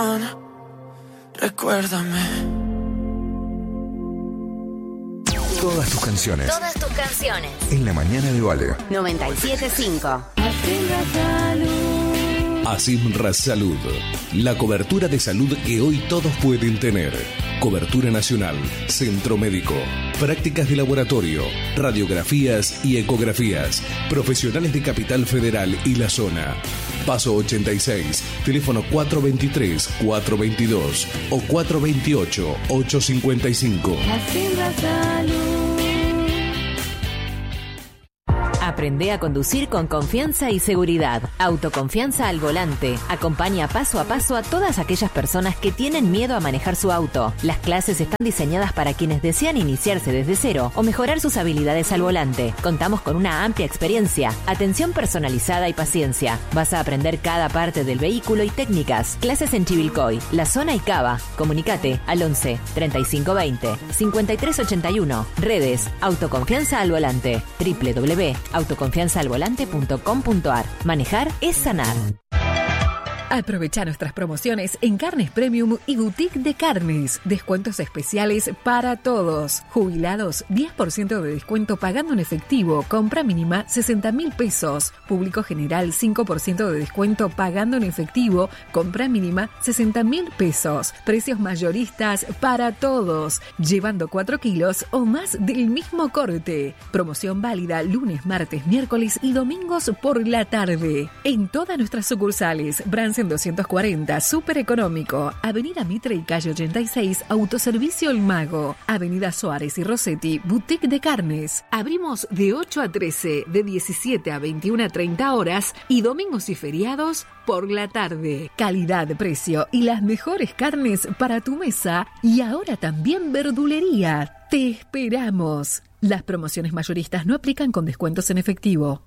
corazón, recuérdame. Todas tus canciones. Todas tus canciones. En la mañana de Vale. 97.5. Asimra Salud. La cobertura de salud que hoy todos pueden tener. Cobertura nacional, centro médico, prácticas de laboratorio, radiografías y ecografías. Profesionales de Capital Federal y la zona. Paso 86, teléfono 423-422 o 428-855. Asimra Salud. Aprende a conducir con confianza y seguridad. Autoconfianza al volante. Acompaña paso a paso a todas aquellas personas que tienen miedo a manejar su auto. Las clases están diseñadas para quienes desean iniciarse desde cero o mejorar sus habilidades al volante. Contamos con una amplia experiencia, atención personalizada y paciencia. Vas a aprender cada parte del vehículo y técnicas. Clases en Chivilcoy, La Zona y Cava. Comunicate al 11 3520 5381. Redes Autoconfianza al volante. www.autoconfianzaalvolante.com.ar. Manejar es sanar. Aprovecha nuestras promociones en Carnes Premium y Boutique de Carnes. Descuentos especiales para todos. Jubilados, 10% de descuento pagando en efectivo. Compra mínima 60.000 pesos. Público general, 5% de descuento pagando en efectivo. Compra mínima 60.000 pesos. Precios mayoristas para todos. Llevando 4 kilos o más del mismo corte. Promoción válida lunes, martes, miércoles y domingos por la tarde. En todas nuestras sucursales. Bransen 240, súper económico. Avenida Mitre y calle 86, Autoservicio El Mago. Avenida Suárez y Rossetti, Boutique de Carnes. Abrimos de 8 a 13, de 17 a 21 a 30 horas y domingos y feriados por la tarde. Calidad, precio y las mejores carnes para tu mesa y ahora también verdulería. Te esperamos. Las promociones mayoristas no aplican con descuentos en efectivo.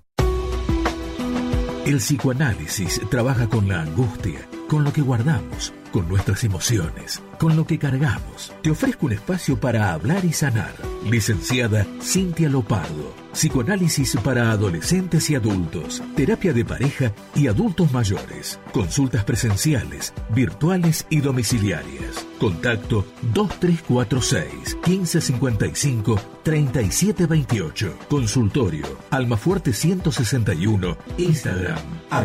El psicoanálisis trabaja con la angustia, con lo que guardamos, con nuestras emociones, con lo que cargamos. Te ofrezco un espacio para hablar y sanar. Licenciada Cintia Lopardo. Psicoanálisis para adolescentes y adultos. Terapia de pareja y adultos mayores. Consultas presenciales, virtuales y domiciliarias. Contacto 2346 1555 3728. Consultorio Almafuerte 161. Instagram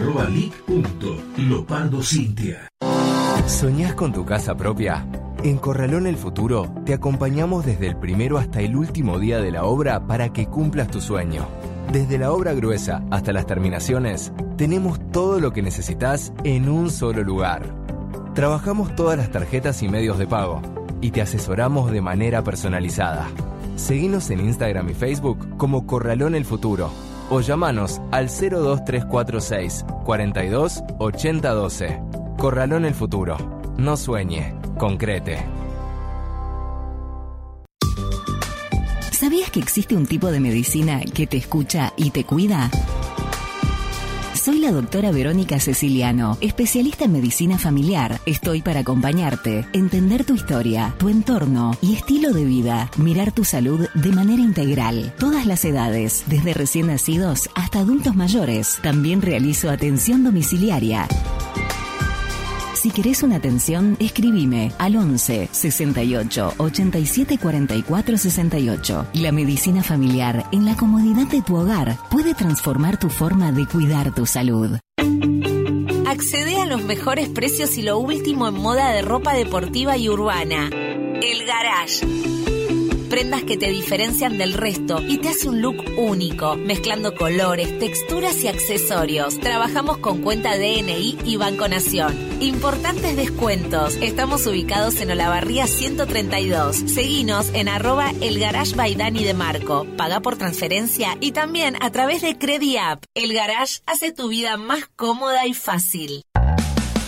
@lic.lopardocintia. ¿Soñás con tu casa propia? En Corralón El Futuro te acompañamos desde el primero hasta el último día de la obra para que cumplas tu sueño. Desde la obra gruesa hasta las terminaciones, tenemos todo lo que necesitas en un solo lugar. Trabajamos todas las tarjetas y medios de pago y te asesoramos de manera personalizada. Seguinos en Instagram y Facebook como Corralón El Futuro o llamanos al 02346 42 80 12. Corralón El Futuro. No sueñe, concrete. ¿Sabías que existe un tipo de medicina que te escucha y te cuida? Soy la doctora Verónica Ceciliano, especialista en medicina familiar. Estoy para acompañarte, entender tu historia, tu entorno y estilo de vida. Mirar tu salud de manera integral. Todas las edades, desde recién nacidos hasta adultos mayores. También realizo atención domiciliaria. Si querés una atención, escribime al 11 68 87 44 68. La medicina familiar en la comodidad de tu hogar puede transformar tu forma de cuidar tu salud. Accede a los mejores precios y lo último en moda de ropa deportiva y urbana. El Garage. Prendas que te diferencian del resto y te hace un look único, mezclando colores, texturas y accesorios. Trabajamos con cuenta DNI y Banco Nación. Importantes descuentos. Estamos ubicados en Olavarría 132. Seguinos en @elgarage_by_Dani de Marco. Paga por transferencia y también a través de Credi App. El Garage hace tu vida más cómoda y fácil.